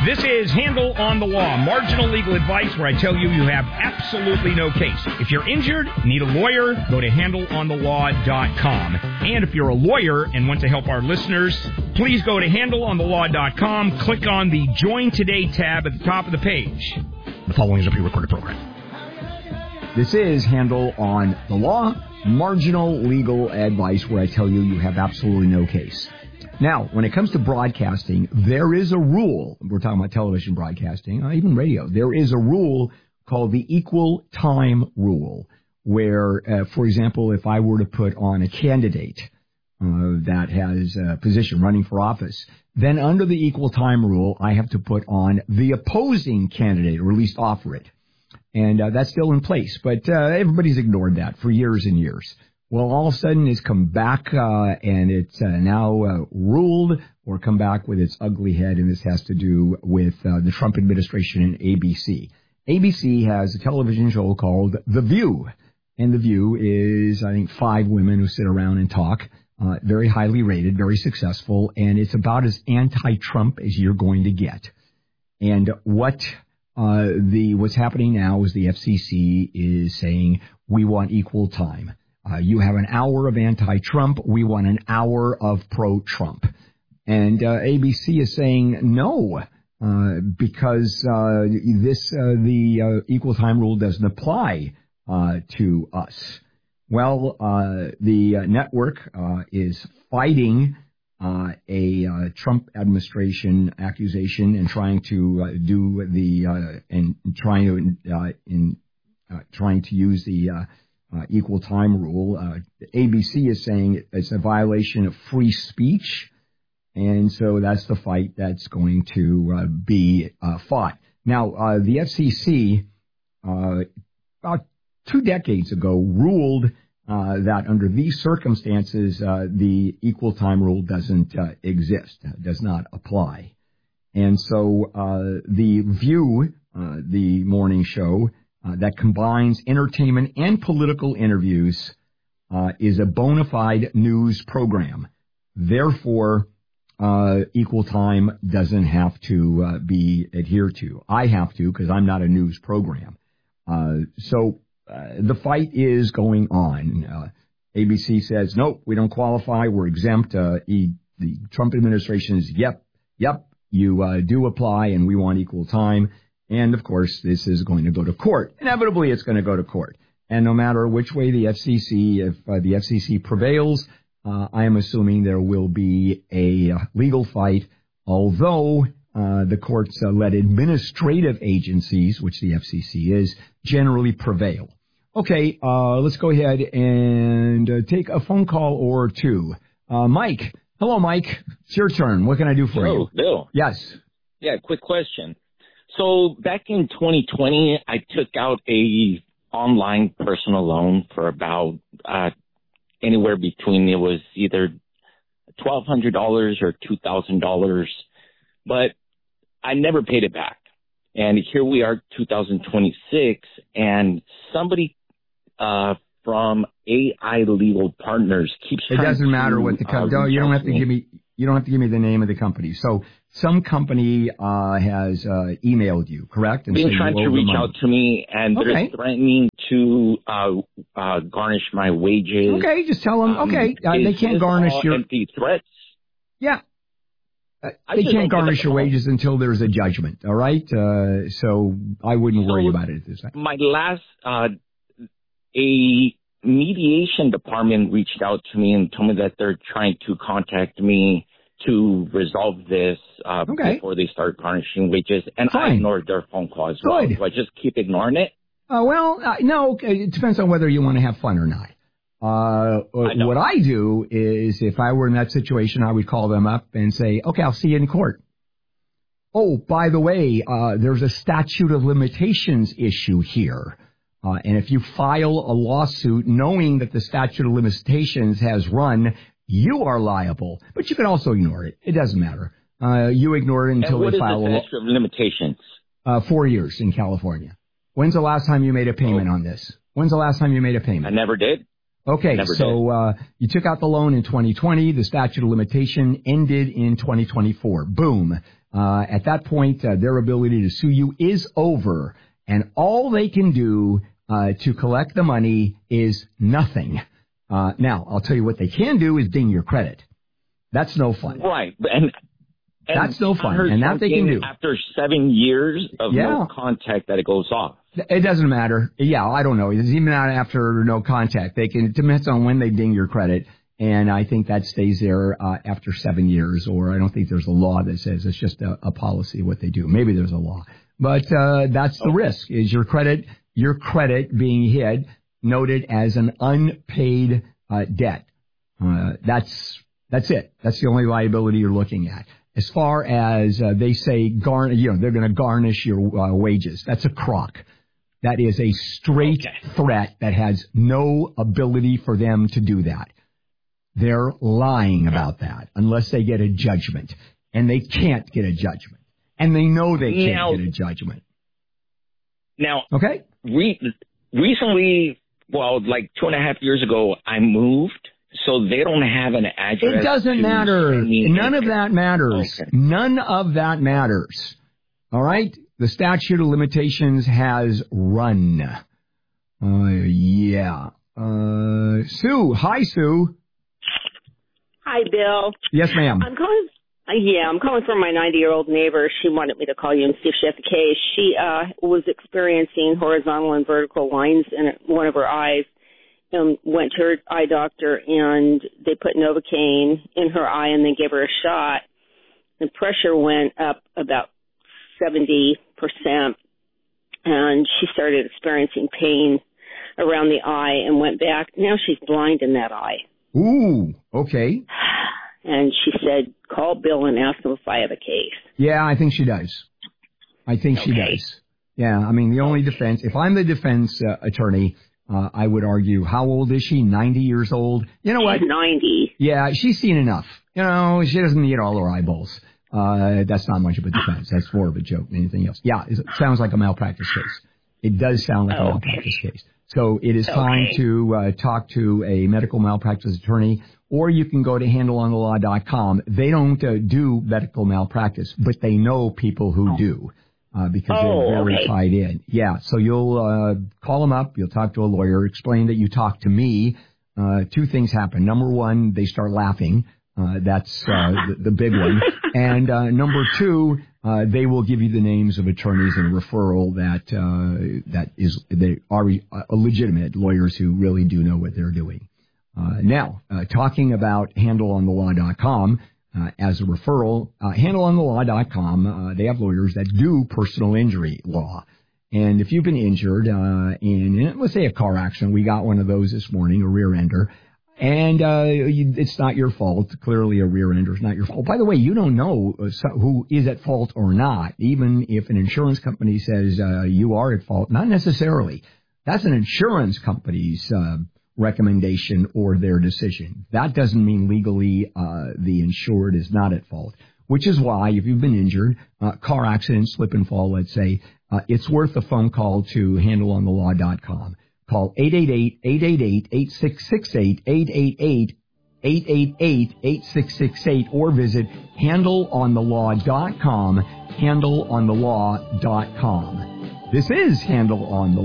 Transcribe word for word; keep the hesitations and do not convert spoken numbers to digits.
This is Handle on the Law, marginal legal advice where I tell you you have absolutely no case. If you're injured, need a lawyer, go to handle on the law dot com. And if you're a lawyer and want to help our listeners, please go to handle on the law dot com, click on the Join Today tab at the top of the page. The following is a pre-recorded program. This is Handle on the Law, marginal legal advice where I tell you you have absolutely no case. Now, when it comes to broadcasting, there is a rule. We're talking about television broadcasting, uh, even radio. There is a rule called the equal time rule, where, uh, for example, if I were to put on a candidate uh, that has a position running for office, then under the equal time rule, I have to put on the opposing candidate, or at least offer it. And uh, that's still in place, but uh, everybody's ignored that for years and years. Well, all of a sudden it's come back uh, and it's uh, now uh, ruled or come back with its ugly head, and this has to do with uh, the Trump administration and A B C. A B C has a television show called The View, and The View is, I think, five women who sit around and talk, uh, very highly rated, very successful, and it's about as anti-Trump as you're going to get. And what uh, the what's happening now is the F C C is saying we want equal time. Uh, you have an hour of anti-Trump. We want an hour of pro-Trump. And uh, A B C is saying no, uh, because uh, this uh, the uh, equal time rule doesn't apply uh, to us. Well, uh, the uh, network uh, is fighting uh, a uh, Trump administration accusation and trying to uh, do the uh, and trying to uh, in uh, trying to use the uh, Uh, equal time rule. Uh, A B C is saying it's a violation of free speech, and so that's the fight that's going to uh, be uh, fought. Now, uh, the F C C, uh, about two decades ago, ruled uh, that under these circumstances, uh, the equal time rule doesn't uh, exist, does not apply. And so uh, the View, uh, the morning show, Uh, that combines entertainment and political interviews, uh, is a bona fide news program. Therefore, uh, equal time doesn't have to uh, be adhered to. I have to because I'm not a news program. Uh, so uh, the fight is going on. Uh, A B C says, nope, we don't qualify. We're exempt. Uh, he, the Trump administration is, yep, yep, you uh, do apply and we want equal time. And, of course, this is going to go to court. Inevitably, it's going to go to court. And no matter which way the F C C, if uh, the F C C prevails, uh, I am assuming there will be a uh, legal fight, although uh, the courts uh, let administrative agencies, which the F C C is, generally prevail. Okay, uh, let's go ahead and uh, take a phone call or two. Uh, Mike. Hello, Mike. It's your turn. What can I do for Hello, you? Bill. Yes. Yeah, quick question. So back in twenty twenty, I took out a online personal loan for about uh, anywhere between, it was either twelve hundred dollars or two thousand dollars, but I never paid it back. And here we are, two thousand twenty-six, and somebody uh, from A I Legal Partners keeps trying to... It doesn't matter what the company... Uh, you don't have to give me... You don't have to give me the name of the company. So some company uh, has uh, emailed you, correct? And been trying to reach out to me, and okay. they're threatening to uh, uh, garnish my wages. Okay, just tell them, okay, um, uh, they can't garnish your... empty threats? Yeah. Uh, they can't garnish your wages until there's a judgment, all right? Uh, so I wouldn't so worry about it at this time. My last... Uh, a mediation department reached out to me and told me that they're trying to contact me to resolve this uh, okay. before they start garnishing wages. And Fine. I ignored their phone call as well. Good. Do I just keep ignoring it? Uh, well, uh, no, it depends on whether you want to have fun or not. Uh, I what I do is if I were in that situation, I would call them up and say, okay, I'll see you in court. Oh, by the way, uh, there's a statute of limitations issue here. Uh, and if you file a lawsuit knowing that the statute of limitations has run, you are liable. But you can also ignore it. It doesn't matter. Uh, you ignore it until they file a lawsuit. What is the statute of limitations? Uh, four years in California. When's the last time you made a payment oh. on this? When's the last time you made a payment? I never did. Okay, Never so uh, you took out the loan in twenty twenty. The statute of limitation ended in twenty twenty-four. Boom. Uh, at that point, uh, their ability to sue you is over, and all they can do uh, to collect the money is nothing. Uh, now, I'll tell you what they can do is ding your credit. That's no fun. Right, and, and that's no fun, and that they can do after seven years of yeah. no contact that it goes off. It doesn't matter. Yeah, I don't know. It's even not after no contact. They can. It depends on when they ding your credit. And I think that stays there uh, after seven years, or I don't think there's a law that says it's just a, a policy what they do. Maybe there's a law, but uh, that's the risk: is your credit, your credit being hit, noted as an unpaid uh, debt. Uh, that's that's it. That's the only liability you're looking at. As far as uh, they say, gar- you know, they're going to garnish your uh, wages. That's a crock. That is a straight okay. threat that has no ability for them to do that. They're lying about that unless they get a judgment. And they can't get a judgment. And they know they can't now, get a judgment. Now, okay. Re- recently, well, like two and a half years ago, I moved, so they don't have an address. It doesn't matter. None of that matters. Okay. None of that matters. All right? The statute of limitations has run. Uh, yeah. Uh, Sue. Hi, Sue. Hi, Bill. Yes, ma'am. I'm calling. Uh, yeah, I'm calling from my ninety-year-old neighbor. She wanted me to call you and see if she had the case. She uh, was experiencing horizontal and vertical lines in one of her eyes, and went to her eye doctor, and they put Novocaine in her eye, and they gave her a shot. The pressure went up about seventy percent, and she started experiencing pain around the eye and went back. Now she's blind in that eye. Ooh, okay. And she said, call Bill and ask him if I have a case. Yeah, I think she does. I think okay. she does. Yeah, I mean, the only defense, if I'm the defense uh, attorney, uh, I would argue, how old is she? ninety years old? You know she's what? ninety. Yeah, she's seen enough. You know, she doesn't need all her eyeballs. Uh, that's not much of a defense. That's more of a joke than anything else. Yeah, it sounds like a malpractice case. It does sound like oh, a malpractice okay. case. So it is okay. time to uh, talk to a medical malpractice attorney, or you can go to handle on the law dot com. They don't uh, do medical malpractice, but they know people who oh. do uh, because oh, they're very okay. tied in. Yeah, so you'll uh, call them up. You'll talk to a lawyer, explain that you talked to me. Uh, two things happen. Number one, they start laughing. Uh, that's uh, the, the big one. And uh, number two, uh, they will give you the names of attorneys and referral that uh, that is they are uh, legitimate lawyers who really do know what they're doing. Uh, now, uh, talking about handle on the law dot com uh, as a referral, uh, handle on the law dot com, uh, they have lawyers that do personal injury law. And if you've been injured uh, in, let's say, a car accident, we got one of those this morning, a rear ender. And uh, you, it's not your fault. Clearly, a rear ender is not your fault. By the way, you don't know uh, so, who is at fault or not. Even if an insurance company says uh, you are at fault, not necessarily. That's an insurance company's uh, recommendation or their decision. That doesn't mean legally uh, the insured is not at fault. Which is why, if you've been injured, uh, car accident, slip and fall, let's say, uh, it's worth a phone call to handle on the law dot com. Call eight eight eight, eight eight eight, eight six six eight, eight eight eight, eight eight eight, eight six six eight, or visit handle on the law dot com, handle on the law dot com. This is Handle on the